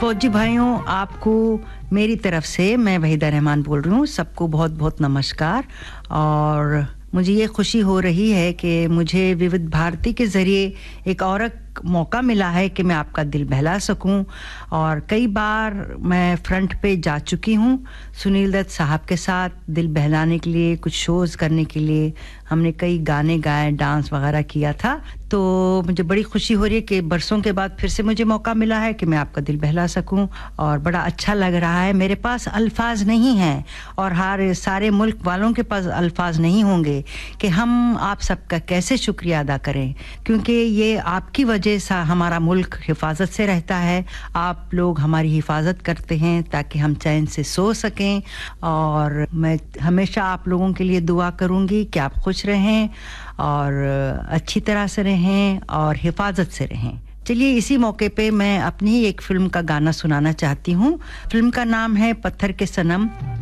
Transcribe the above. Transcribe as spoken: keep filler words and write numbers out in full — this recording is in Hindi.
फौजी भाइयों, आपको मेरी तरफ से, मैं वहीदा रहमान बोल रही हूँ, सबको बहुत बहुत नमस्कार। और मुझे ये खुशी हो रही है कि मुझे विविध भारती के ज़रिए एक और मौका मिला है कि मैं आपका दिल बहला सकूं। और कई बार मैं फ्रंट पे जा चुकी हूं सुनील दत्त साहब के साथ दिल बहलाने के लिए, कुछ शोज़ करने के लिए। हमने कई गाने गाए, डांस वगैरह किया था। तो मुझे बड़ी खुशी हो रही है कि बरसों के बाद फिर से मुझे मौका मिला है कि मैं आपका दिल बहला सकूं, और बड़ा अच्छा लग रहा है। मेरे पास अल्फाज नहीं हैं और हर सारे मुल्क वालों के पास अल्फाज नहीं होंगे कि हम आप सबका कैसे शुक्रिया अदा करें, क्योंकि ये आपकी वजह से हमारा मुल्क हिफाजत से रहता है। आप लोग हमारी हिफाजत करते हैं ताकि हम चैन से सो सकें। और मैं हमेशा आप लोगों के लिए दुआ करूंगी कि आप खुश रहें और अच्छी तरह से रहें और हिफाजत से रहें। चलिए, इसी मौके पे मैं अपनी ही एक फिल्म का गाना सुनाना चाहती हूँ। फिल्म का नाम है पत्थर के सनम।